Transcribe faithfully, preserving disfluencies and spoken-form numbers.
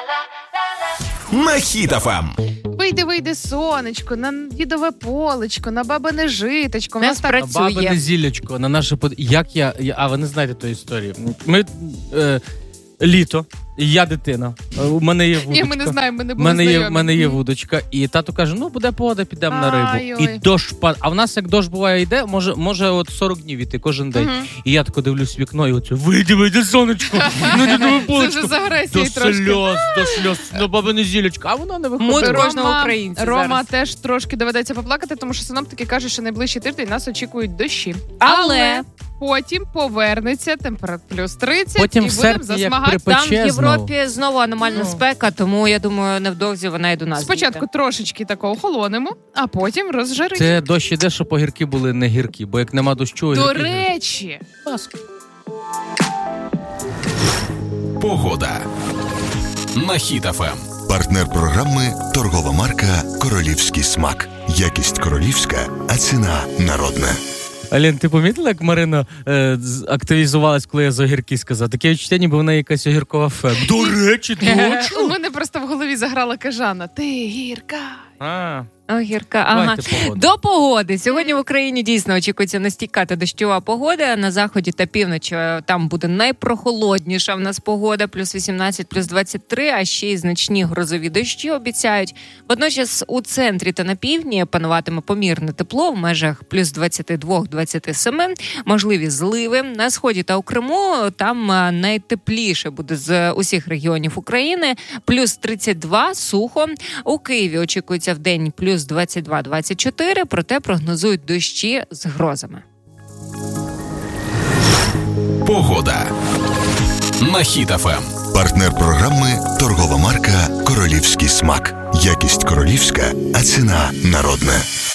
На Хіт еф ем. Вийди, вийди, сонечко, на дідове полечко, на бабине житочко. Не спрацює. На бабине зіллячко, на наше... Под... Як я... я... А, ви не знаєте тої історії. Ми... Е... Літо. Я дитина. У мене є вудочка. Ні, ми не знаємо, ми не були мене знайомі. є, в мене є вудочка. І тато каже, ну, буде погода, підемо на рибу. Ай-ой. І дощ падає. А в нас, як дощ буває, йде, може, може от сорок днів іти кожен день. Угу. І я тако дивлюсь в вікно, і оце, вийди, вийди, сонечко. Ну, дідове полечко. Це вже з агресією до трошки. сльоз, до сльоз, на бабине зіллячко. А воно не виходить. Мудро. Рома, Кожного українця Рома зараз. теж трошки доведеться поплакати, тому що синоптики кажуть, що найближчий тиждень нас очікують дощі. Але потім повернеться температура плюс тридцять, Потім і в будемо серпні, як засмагати. припече там в Європі знову. знову аномальна Ну. спека, тому я думаю, невдовзі вона і до нас Спочатку дійде. трошечки такого охолонимо, а потім розжарить. Це дощ іде, щоб огірки були не гіркі, бо як нема дощу, До огірки... речі, Погода. На Хіт еф ем. Партнер програми – торгова марка «Королівський смак». Якість королівська, а ціна народна. Алін, ти помітила, як Марина е, з- активізувалась, коли я за огірки сказав? Таке відчуття, ніби вона якась огіркова фе. До речі, точно. у мене просто в голові заграла кажана. Ти гірка. А, Огірка, ага. давайте погоду. До погоди. Сьогодні в Україні дійсно очікується настійката дощова погода. На заході та півночі там буде найпрохолодніша в нас погода. Плюс вісімнадцять, плюс двадцять три, а ще й значні грозові дощі обіцяють. Водночас у центрі та на півдні пануватиме помірне тепло в межах плюс двадцять два - двадцять сім. Можливі зливи. На сході та у Криму там найтепліше буде з усіх регіонів України. Плюс тридцять два, сухо. У Києві очікується в день плюс двадцять два - двадцять чотири, проте прогнозують дощі з грозами. Погода. На Хіт еф ем. Партнер програми – торгова марка «Королівський смак». Якість королівська, а ціна народна.